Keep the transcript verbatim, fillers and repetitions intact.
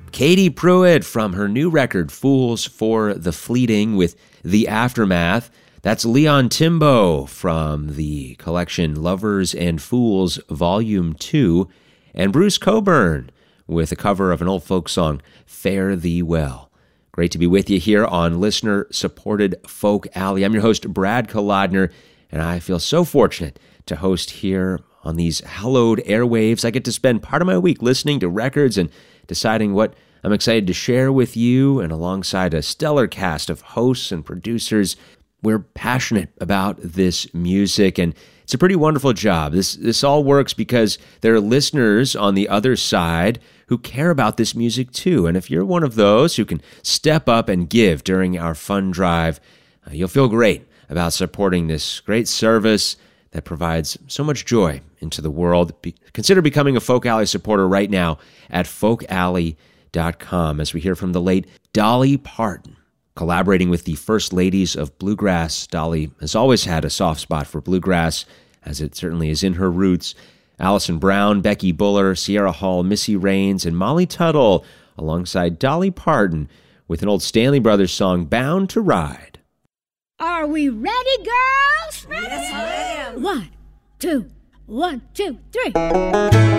Katie Pruitt from her new record, Fools for the Fleeting, with The Aftermath. That's Leon Timbo from the collection Lovers and Fools Volume two. And Bruce Coburn with a cover of an old folk song, Fare Thee Well. Great to be with you here on listener-supported Folk Alley. I'm your host, Brad Kolodner, and I feel so fortunate to host here on these hallowed airwaves. I get to spend part of my week listening to records and deciding what I'm excited to share with you, and alongside a stellar cast of hosts and producers, we're passionate about this music, and it's a pretty wonderful job. This this all works because there are listeners on the other side who care about this music too, and if you're one of those who can step up and give during our fund drive, uh, you'll feel great about supporting this great service that provides so much joy into the world. Be- consider becoming a Folk Alley supporter right now at folk alley dot com, as we hear from the late Dolly Parton. Collaborating with the First Ladies of Bluegrass, Dolly has always had a soft spot for bluegrass, as it certainly is in her roots. Alison Brown, Becky Buller, Sierra Hall, Missy Raines, and Molly Tuttle, alongside Dolly Parton, with an old Stanley Brothers song, Bound to Ride. Are we ready, girls? Ready? Yes, ma'am. One, two, one, two, three.